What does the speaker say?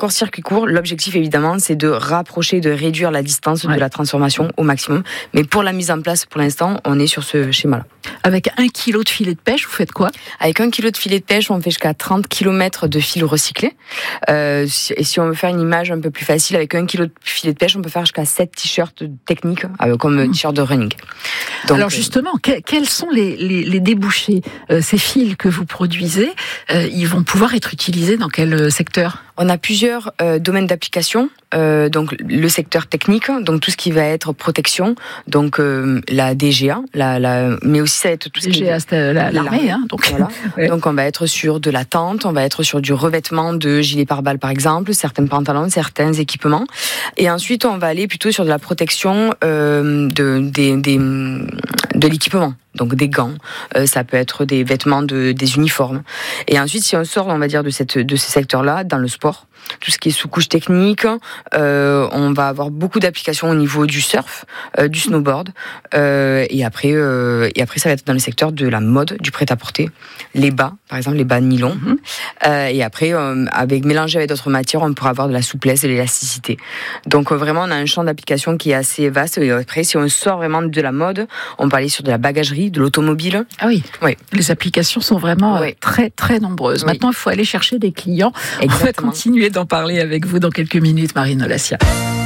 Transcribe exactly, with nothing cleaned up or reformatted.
encore circuit court. L'objectif, évidemment, c'est de rapprocher, de réduire la distance ouais. de la transformation au maximum. Mais pour la mise en place, pour l'instant, on est sur ce schéma-là. Avec un kilo de filet de pêche, vous faites quoi ? Avec un kilo de filet de pêche, on fait jusqu'à trente kilomètres de fil recyclé. Euh, et si on veut faire une image un peu plus facile, avec un kilo de filet de pêche, on peut faire jusqu'à sept t-shirts techniques, euh, comme mmh. t-shirt de running. Donc, alors justement, que, quels sont les, les, les débouchés ? euh, Ces fils que vous produisez, euh, ils vont pouvoir être utilisés dans quel secteur ? On a plusieurs euh, domaines d'application. Euh, donc le secteur technique, donc tout ce qui va être protection, donc euh, la D G A, la, la, mais aussi ça va être tout ce D G A, qui c'est la, l'armée, hein, donc voilà. ouais. Donc on va être sur de la tente, on va être sur du revêtement de gilets pare-balles par exemple, certains pantalons, certains équipements, et ensuite on va aller plutôt sur de la protection euh, de des, des de l'équipement. Donc des gants, euh, ça peut être des vêtements, de, des uniformes. Et ensuite, si on sort, on va dire, de, cette, de ces secteurs-là, dans le sport, tout ce qui est sous-couche technique, euh, on va avoir beaucoup d'applications au niveau du surf, euh, du snowboard, euh, et après, euh, et après, ça va être dans le secteur de la mode, du prêt-à-porter, les bas, par exemple, les bas de nylon. Mm-hmm. Euh, et après, euh, avec mélangé avec d'autres matières, on pourra avoir de la souplesse et de l'élasticité. Donc euh, vraiment, on a un champ d'application qui est assez vaste. Et après, si on sort vraiment de la mode, on peut aller sur de la bagagerie, de l'automobile. Ah oui, oui. Les applications sont vraiment oui. très très nombreuses. Oui. Maintenant, il faut aller chercher des clients. Exactement. On va continuer d'en parler avec vous dans quelques minutes, Marine Olassia.